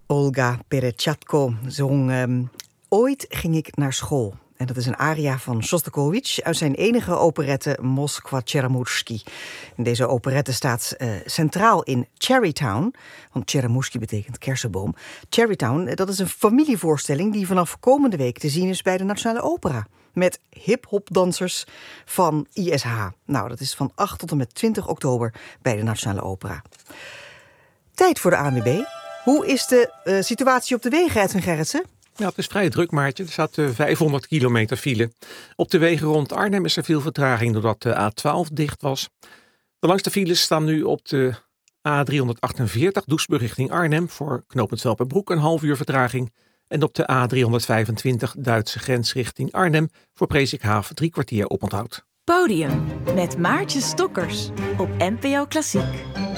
Olga Perechatko zong Ooit ging ik naar school. En dat is een aria van Shostakovich uit zijn enige operette Moskwa Tcheremushki. Deze operette staat centraal in Cherrytown. Want Tcheremushki betekent kersenboom. Cherrytown, dat is een familievoorstelling die vanaf komende week te zien is bij de Nationale Opera. Met hip-hopdansers van ISH. Nou, dat is van 8 tot en met 20 oktober bij de Nationale Opera. Tijd voor de ANWB. Hoe is de situatie op de wegen, Edwin Gerritsen? Ja, het is vrij druk, Maartje. Er staat 500 kilometer file. Op de wegen rond Arnhem is er veel vertraging doordat de A12 dicht was. De langste files staan nu op de A348 Doesburg richting Arnhem voor knooppunt Velperbroek een half uur vertraging. En op de A325 Duitse grens richting Arnhem voor Presikhaaf 3 kwartier oponthoud. Podium met Maartje Stokkers op NPO Klassiek.